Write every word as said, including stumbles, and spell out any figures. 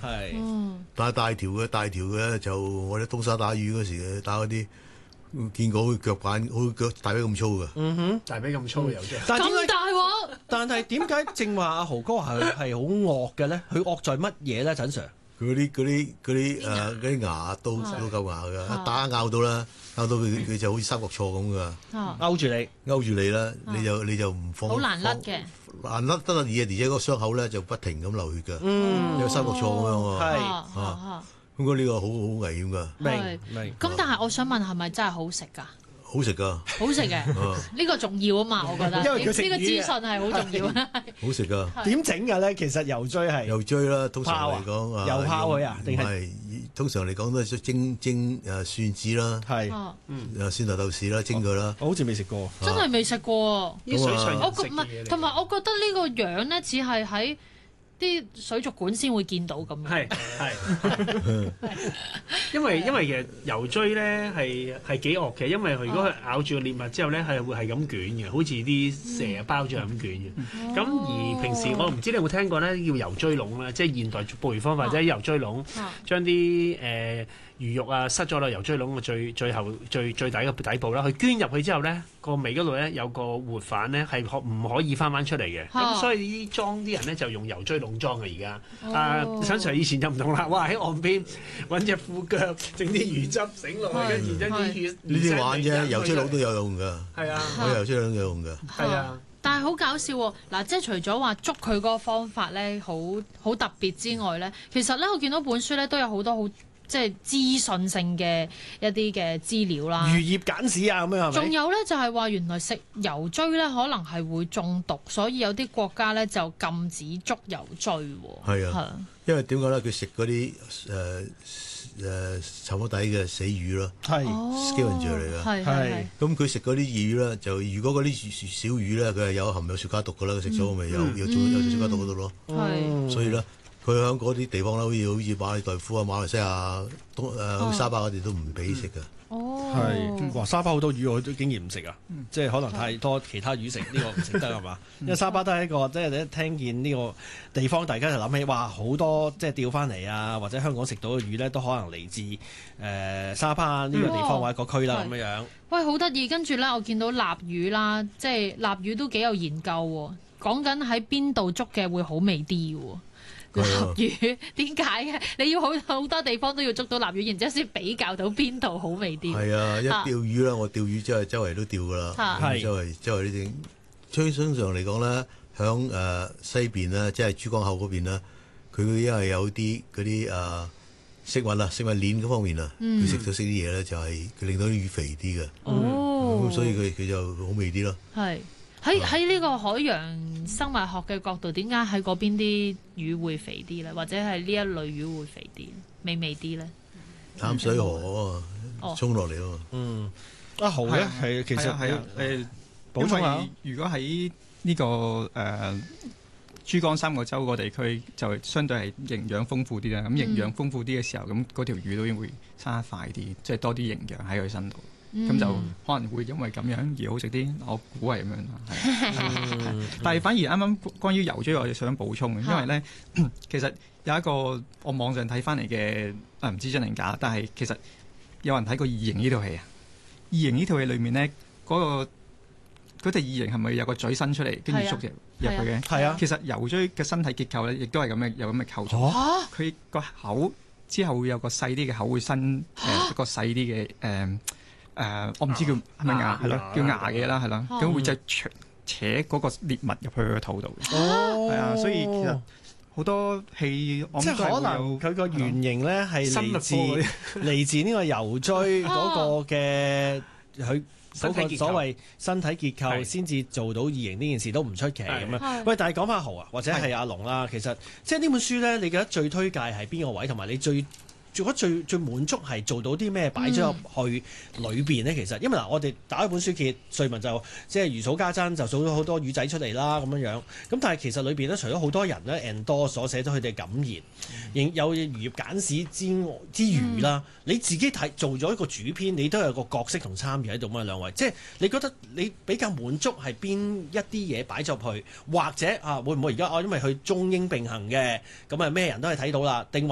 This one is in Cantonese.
係， 但係大條嘅大條嘅就我哋東沙打魚嗰時打嗰啲。見過好似腳板，好似腳大髀咁粗㗎。 嗯哼，大髀咁粗嘅油啫。 咁大鑊！ 但係點解正話阿豪哥話佢係好惡嘅咧？佢惡在乜嘢咧？陳 Sir？ 佢嗰啲嗰啲嗰啲誒嗰啲牙都都夠牙㗎，一打咬到啦，咬到佢佢就好似三角錯咁㗎， 勾住你， 勾住你啦，你就你就唔放。 好難甩嘅。 難甩得啦，而而且個傷口咧就不停咁流血㗎， 嗯， 有三角錯咁樣喎。 係啊，咁講呢個好好危險㗎。 明明。 咁但係我想問係咪真係好食㗎？ 好食㗎， 好食嘅，呢個重要啊嘛，我覺得。 因為佢食魚。 呢個資訊係好重要啊。 好食㗎。 點整㗎咧？其實油錐係。 油錐啦，通常嚟講啊。 油泡佢啊？定係？ 通常嚟講都係蒸蒸誒蒜子啦。 係。 嗯。誒蒜頭豆豉啦，蒸佢啦。 我好似未食過。 真係未食過。 啲水上人食嘅嘢嚟。同埋我覺得呢個樣咧，似係喺啲水族館先會見到咁樣。 係係，因為因為其實油錐咧係係幾惡嘅，因為佢如果佢咬住個獵物之後咧，係會係咁捲嘅，好似啲蛇包住係咁捲嘅。咁、哦、而平時我唔知你有冇聽過咧，叫油錐籠啦，即係現代捕魚方法，即係油錐籠，將啲誒魚肉啊塞咗落油錐籠嘅最最後最最底嘅底部啦，佢捐入去之後咧，個尾嗰度咧有個活瓣咧係可唔可以翻翻出嚟嘅？咁、啊、所以啲裝啲人咧就用油錐籠裝嘅而家。 哦、 啊，陳 Sir 以前就唔同啦，哇喺岸邊揾隻褲腳整啲魚汁整落去，跟住將啲血呢啲玩啫，油錐籠都有用㗎。 係啊， 我油錐籠有用㗎。 係啊。 但係好搞笑喎！嗱，即係除咗話捉佢嗰個方法咧，好好特別之外咧，其實咧我見到本書咧都有好多好即係資訊性嘅一啲嘅資料啦。 漁業簡史啊，咁樣係咪？ 仲有咧就係話原來食油錐咧可能係會中毒，所以有啲國家咧就禁止捉油錐喎。 係啊，啊因為點解咧？佢食嗰啲誒誒沉咗底嘅死魚咯，係 scavenger 嚟㗎。 係係。 咁佢食嗰啲魚咧，就如果嗰啲小魚咧，佢係有含有雪茄毒㗎啦，佢食咗咪有有做有雪茄毒嗰度咯。 係。 所以咧。佢喺嗰啲地方咧，好似好似馬爾代夫啊、馬來西亞、東誒沙巴嗰啲都唔俾食嘅。 哦， 係，哇！沙巴好多魚我都竟然唔食啊，嗯、即係可能太多其他魚食，呢個唔食得係嘛？因為沙巴都係一個，即係你一聽見呢個地方，大家就諗起哇，好多即係釣翻嚟啊，或者香港食到嘅魚咧，都可能嚟自誒、呃、沙巴呢個地方或者個區啦咁樣樣。喂， 好得意！跟住咧，我見到臘魚啦，即係臘魚都幾有研究喎，講緊喺邊度捉嘅會好味啲喎。臘魚點解嘅？你要好好多地方都要捉到臘魚，然之後先比較到邊度好味啲。 係啊，一釣魚啦，我釣魚周圍周圍都釣噶啦，周圍周圍呢啲。最通常嚟講咧，響誒西邊咧，即係珠江口嗰邊咧，佢因為有啲嗰啲誒食物啊、食物鏈嗰方面啊，佢食咗食啲嘢咧，就係佢令到啲魚肥啲嘅。哦，咁所以佢佢就好味啲咯。係。喺喺呢個海洋生物學嘅角度，點解喺嗰邊啲魚會肥啲咧？或者係呢一類魚會肥啲、美味啲咧？淡水河啊，沖落嚟啊嘛。嗯，阿豪咧係其實係誒補充下，如果喺呢個誒珠江三角洲個地區，就相對係營養豐富啲啦。咁營養豐富啲嘅時候，咁嗰條魚都會生得快啲，即係多啲營養喺佢身度。咁、嗯、就可能會因為咁樣而好食啲，我估係咁樣啦。嗯、但係反而啱啱關於油錐，我就想補充嘅，因為咧、嗯、其實有一個我網上睇翻嚟嘅，啊唔知真定假，但係其實有人睇過異形呢套戲啊。異形呢套戲裏面咧，嗰、嗰個嗰隻異形係咪有個嘴伸出嚟，跟住縮入入去嘅？係啊。其實油錐嘅身體結構咧，亦都係咁嘅，有咁嘅構造。佢個、啊、口之後會有個細啲嘅口會伸，誒、呃、一個細啲嘅誒。呃誒、呃，我唔知叫係咪牙，係咯，叫牙嘅啦，係啦，咁、嗯、會就扯扯嗰個獵物入去佢個肚度嘅，係啊，所以其實好多戲，即係可能佢個原型咧係嚟自嚟自呢個油錐嗰個嘅佢嗰個所謂身體結構，先至做到異形呢件事都唔出奇咁樣。喂，但係講翻豪啊，或者係阿龍啦，其實即係呢本書咧，你覺得最推介係邊個位，同埋你最？做咗最最滿足係做到啲咩擺咗入去裏邊咧？其實因為嗱，我哋打開本書揭，瑞文就即係如數家珍，就數咗好多魚仔出嚟啦咁樣樣。咁但係其實裏邊咧，除咗好多人咧 endorse 所寫咗佢哋感言，亦有漁業簡史之外之餘啦，嗯、你自己睇做咗一個主編，你都有個角色同參與喺度嘛？兩位，即係你覺得你比較滿足係邊一啲嘢擺咗入去，或者啊會唔會而家啊因為佢中英並行嘅，咁啊咩人都係睇到啦，定